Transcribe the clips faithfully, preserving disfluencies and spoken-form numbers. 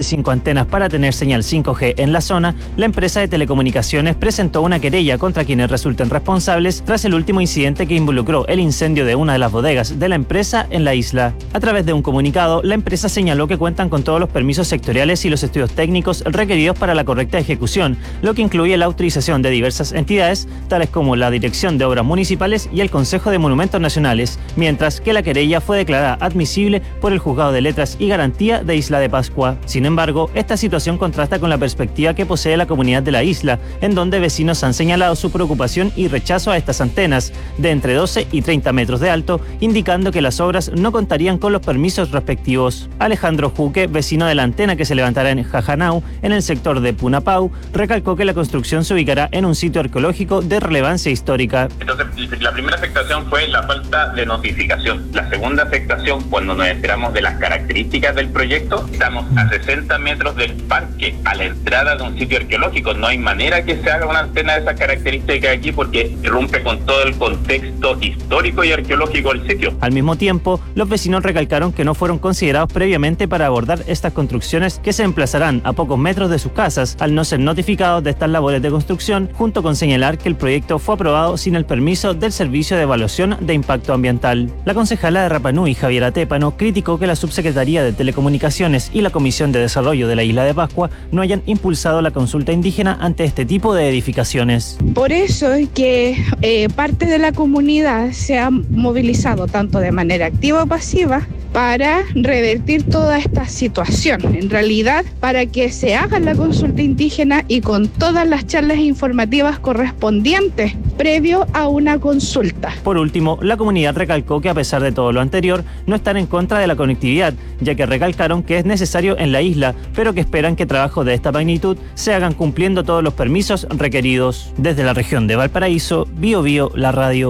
cinco antenas para tener señal cinco G en la zona, la empresa de telecomunicaciones presentó una querella contra quienes resulten responsables tras el último incidente que involucró el incendio de una de las bodegas de la empresa en la isla. A través de un comunicado, la empresa señaló que cuentan con todos los permisos sectoriales y los estudios técnicos requeridos para la correcta ejecución, lo que incluye la autorización de diversas entidades, tales como la Dirección de Obras Municipales y el Consejo de Monumentos Nacionales, mientras que la querella fue declarada admisible por el Juzgado de Letras y Garantía de Isla de Pascua. Sin embargo, esta situación contrasta con la perspectiva que posee la comunidad de la isla, en donde vecinos han señalado su preocupación y rechazo a estas antenas, de entre doce y treinta metros de alto, indicando que las obras no contarían con los permisos respectivos. Alejandro Juque, vecino de la antena que se levantará en Jajanau, en el sector de Punapau, recalcó que la construcción se ubicará en un sitio arqueológico de relevancia histórica. Entonces, la primera afectación fue la falta de notificación. La segunda afectación, cuando nos enteramos de las características del proyecto, estamos a sesenta metros del parque, a la entrada de un sitio arqueológico. No hay manera que se haga una antena de esas características aquí porque irrumpe con todo el contexto histórico y arqueológico del sitio. Al mismo tiempo, los vecinos recalcaron que no fueron considerados previamente para abordar estas construcciones que se emplazarán a pocos metros de sus casas, al no ser notificados de estas labores de construcción, junto con señalar que el proyecto fue aprobado sin el permiso del Servicio de Evaluación de Impacto Ambiental. La concejala de Rapa Nui, Javiera Tépano, criticó que la Subsecretaría de Telecomunicaciones y la Comisión de Desarrollo de la Isla de Pascua no hayan impulsado la consulta indígena ante este tipo de edificaciones. Por eso es que eh, parte de la comunidad se ha movilizado tanto de manera activa o pasiva para revertir toda esta situación. En realidad, para que se haga la consulta indígena y con todas las charlas informativas correspondientes previo a una consulta. Por último, la comunidad recalcó que a pesar de todo lo anterior, no están en contra de la conectividad, ya que recalcaron que es necesario en la isla, pero que esperan que trabajos de esta magnitud se hagan cumpliendo todos los permisos requeridos. Desde la región de Valparaíso, Bio Bio, la radio.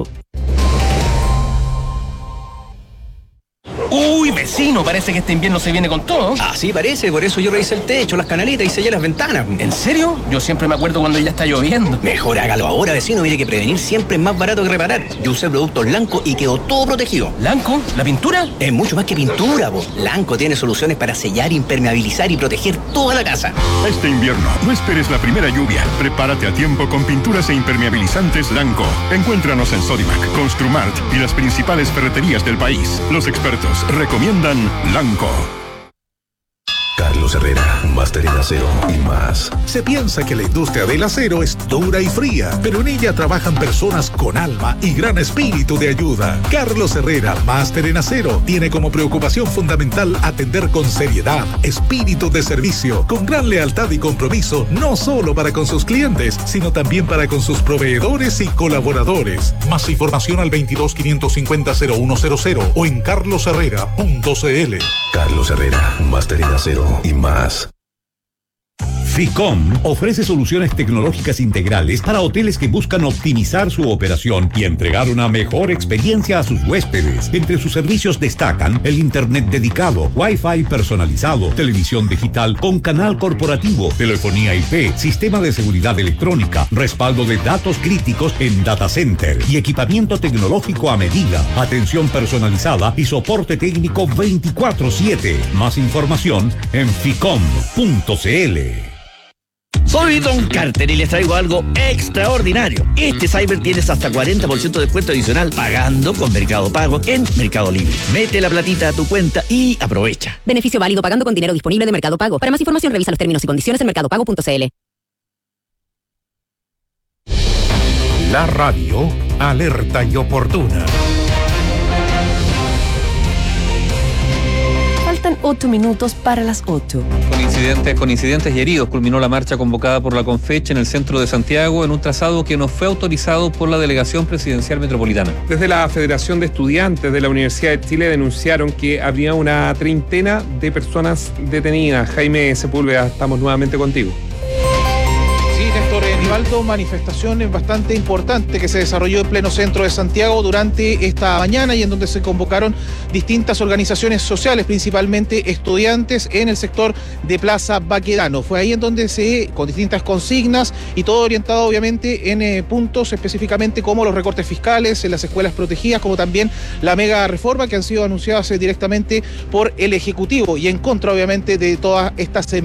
Uy, vecino, parece que este invierno se viene con todo. Ah, sí, parece, por eso yo revisé el techo, las canalitas y sellé las ventanas. ¿En serio? Yo siempre me acuerdo cuando ya está lloviendo. Mejor hágalo ahora, vecino, mire que prevenir siempre es más barato que reparar. Yo usé productos Lanco y quedó todo protegido. ¿Lanco? ¿La pintura? Es mucho más que pintura, po. Lanco tiene soluciones para sellar, impermeabilizar y proteger toda la casa. Este invierno, no esperes la primera lluvia. Prepárate a tiempo con pinturas e impermeabilizantes Lanco. Encuéntranos en Sodimac, Construmart y las principales ferreterías del país. Los expertos recomiendan Lanco. Carlos Herrera, máster en acero y más. Se piensa que la industria del acero es dura y fría, pero en ella trabajan personas con alma y gran espíritu de ayuda. Carlos Herrera, máster en acero, tiene como preocupación fundamental atender con seriedad, espíritu de servicio, con gran lealtad y compromiso, no solo para con sus clientes, sino también para con sus proveedores y colaboradores. Más información al veintidós, quinientos cincuenta, cero uno cero cero o en carlos herrera punto c l. Carlos Herrera, máster en acero y más. Ficom ofrece soluciones tecnológicas integrales para hoteles que buscan optimizar su operación y entregar una mejor experiencia a sus huéspedes. Entre sus servicios destacan el internet dedicado, Wi-Fi personalizado, televisión digital con canal corporativo, telefonía I P, sistema de seguridad electrónica, respaldo de datos críticos en data center y equipamiento tecnológico a medida, atención personalizada y soporte técnico veinticuatro siete. Más información en ficom punto c l. Soy Don Carter y les traigo algo extraordinario. Este Cyber tienes hasta cuarenta por ciento de descuento adicional pagando con Mercado Pago en Mercado Libre. Mete la platita a tu cuenta y aprovecha. Beneficio válido pagando con dinero disponible de Mercado Pago. Para más información revisa los términos y condiciones en mercado pago punto c l. La radio alerta y oportuna. Faltan ocho minutos para las ocho. Con incidentes, con incidentes y heridos culminó la marcha convocada por la Confeche en el centro de Santiago en un trazado que no fue autorizado por la Delegación Presidencial Metropolitana. Desde la Federación de Estudiantes de la Universidad de Chile denunciaron que habría una treintena de personas detenidas. Jaime Sepúlveda, estamos nuevamente contigo. Sí, Néstor Nivaldo, manifestación bastante importante que se desarrolló en pleno centro de Santiago durante esta mañana y en donde se convocaron distintas organizaciones sociales, principalmente estudiantes en el sector de Plaza Baquedano. Fue ahí en donde se, con distintas consignas y todo orientado obviamente en eh, puntos específicamente como los recortes fiscales en las escuelas protegidas, como también la mega reforma que han sido anunciadas directamente por el Ejecutivo y en contra obviamente de todas estas